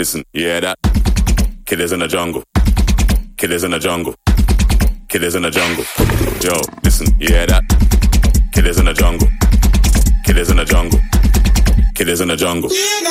listen, you hear that? Killers in the jungle. Killers in the jungle. Killers in the jungle. Yo, listen, you hear that? Killers in the jungle. Killers in the jungle. Killers in the jungle.